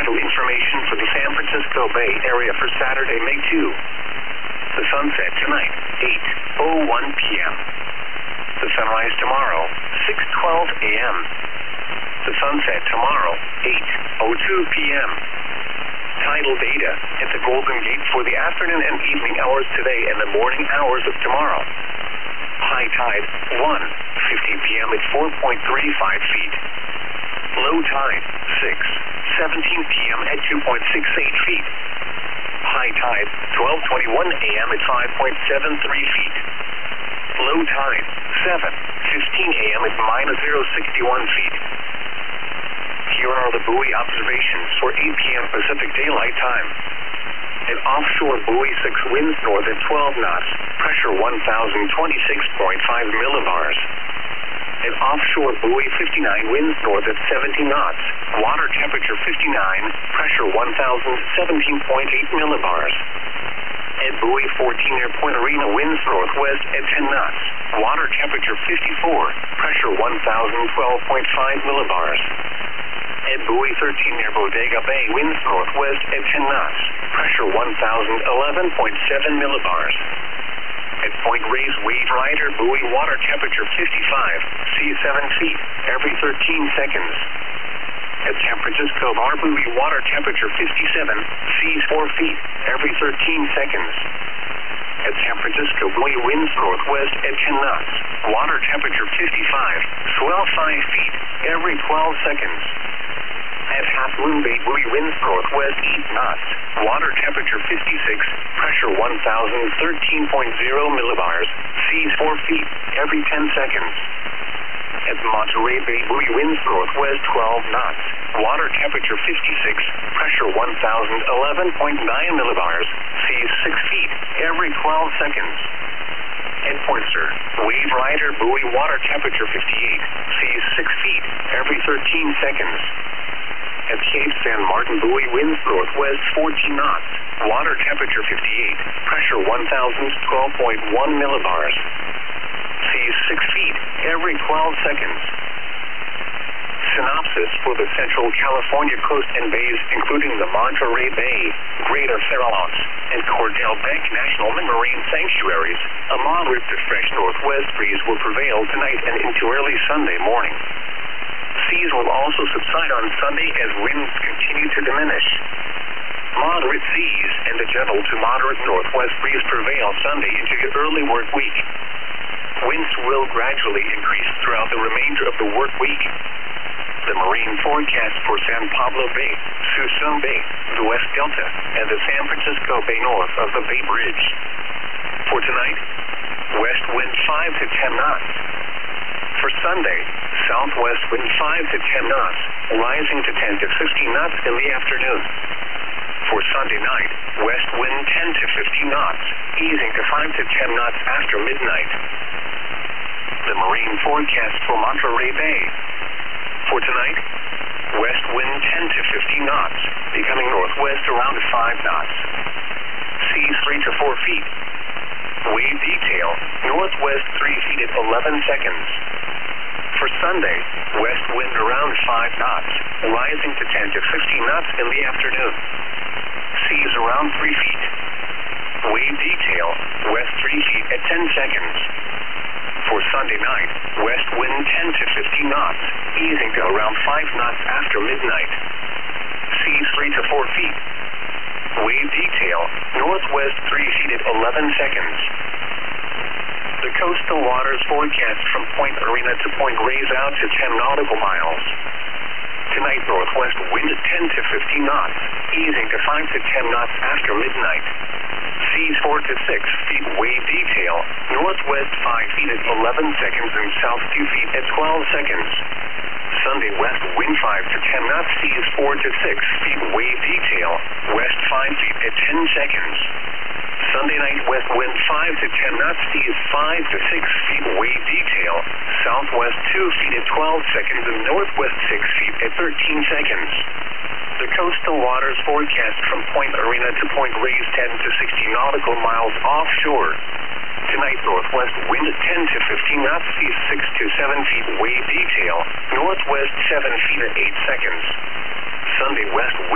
Meteo information for the San Francisco Bay Area for Saturday, May 2. The sunset tonight, 8:01 p.m. The sunrise tomorrow, 6:12 a.m. The sunset tomorrow, 8:02 p.m. Tidal data at the Golden Gate for the afternoon and evening hours today and the morning hours of tomorrow. High tide, 1:50 p.m. at 4.35 feet. Low tide, 6:17 p.m. at 2.68 feet. High tide, 12:21 a.m. at 5.73 feet. Low tide, 7:15 a.m. at -0.61 feet. Here are the buoy observations for 8 p.m. Pacific Daylight Time. An offshore buoy 6 winds north at 12 knots, pressure 1,026.5 millibars. An offshore buoy 59 winds north at 17 knots, water temperature 59, pressure 1,017.8 millibars. At buoy 14 near Point Arena winds northwest at 10 knots, water temperature 54, pressure 1,012.5 millibars. At buoy 13 near Bodega Bay winds northwest at 10 knots, pressure 1,011.7 millibars. At Point Reyes Wave Rider buoy water temperature 55, sea 7 feet, every 13 seconds. At San Francisco Bar buoy water temperature 57, seas 4 feet, every 13 seconds. At San Francisco buoy winds northwest at 10 knots, water temperature 55, swell 5 feet, every 12 seconds. At Half Moon Bay buoy winds northwest 8 knots, water temperature 56, pressure 1,013.0 millibars, seas 4 feet, every 10 seconds. At Monterey Bay buoy winds northwest 12 knots, water temperature 56, pressure 1,011.9 millibars, seas 6 feet, every 12 seconds. At Poinsett Wave Rider buoy water temperature 58, seas 6 feet, every 13 seconds. At Cape San Martin buoy winds northwest 14 knots, water temperature 58, pressure 1,012.1 millibars. Seas 6 feet, every 12 seconds. Synopsis for the Central California coast and bays, including the Monterey Bay, Greater Farallones, and Cordell Bank National Marine Sanctuaries, a moderate to fresh northwest breeze will prevail tonight and into early Sunday morning. Seas will also subside on Sunday as winds continue to diminish. Moderate seas and a gentle to moderate northwest breeze prevail Sunday into the early work week. Winds will gradually increase throughout the remainder of the work week. The marine forecast for San Pablo Bay, Suisun Bay, the West Delta, and the San Francisco Bay north of the Bay Bridge. For tonight, west wind 5 to 10 knots. For Sunday, southwest wind 5 to 10 knots, rising to 10 to 15 knots in the afternoon. For Sunday night, west wind 10 to 15 knots, easing to 5 to 10 knots after midnight. The marine forecast for Monterey Bay. For tonight, west wind 10 to 15 knots, becoming northwest around 5 knots. Seas 3 to 4 feet. Wave detail, northwest 3 feet at 11 seconds. For Sunday, west wind around 5 knots, rising to 10 to 15 knots in the afternoon. Seas around 3 feet. Wave detail, west 3 feet at 10 seconds. For Sunday night, west wind 10 to 15 knots, easing to around 5 knots after midnight. Seas 3 to 4 feet. Wave detail, northwest 3 feet at 11 seconds. The coastal waters forecast from Point Arena to Point Reyes out to 10 nautical miles. Tonight, northwest wind 10 to 15 knots, easing to 5 to 10 knots after midnight. Seas 4 to 6 feet. Wave detail, northwest 5 feet at 11 seconds and south 2 feet at 12 seconds. Sunday, west wind 5 to 10 knots, seas 4 to 6 feet. Wave detail, west 5 feet at 10 seconds. Sunday night, west wind 5 to 10 knots, seas 5 to 6 feet. Wave detail, southwest 2 feet at 12 seconds and northwest 6 feet at 13 seconds. The coastal waters forecast from Point Arena to Point Reyes 10 to 60 nautical miles offshore. Tonight, northwest wind 10 to 15 knots, seas 6 to 7 feet. Wave detail, northwest 7 feet at 8 seconds. Sunday, west wind